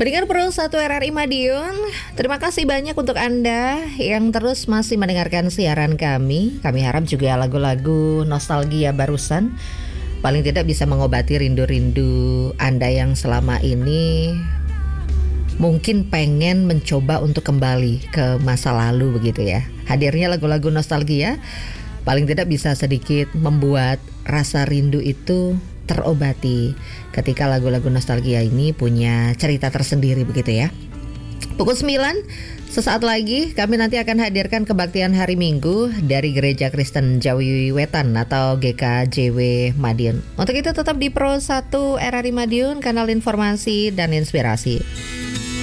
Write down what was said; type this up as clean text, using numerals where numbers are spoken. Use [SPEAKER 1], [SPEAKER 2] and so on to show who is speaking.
[SPEAKER 1] Pendengar Pro 1 RRI Madiun, terima kasih banyak untuk Anda yang terus masih mendengarkan siaran kami. Kami harap juga lagu-lagu nostalgia barusan paling tidak bisa mengobati rindu-rindu Anda yang selama ini mungkin pengen mencoba untuk kembali ke masa lalu begitu ya. Hadirnya lagu-lagu nostalgia paling tidak bisa sedikit membuat rasa rindu itu terobati ketika lagu-lagu nostalgia ini punya cerita tersendiri begitu ya. Pukul 9 sesaat lagi kami nanti akan hadirkan kebaktian hari Minggu dari Gereja Kristen Jawi Wetan atau GKJW Madiun. Untuk itu tetap di Pro 1 RRI Madiun, kanal informasi dan inspirasi.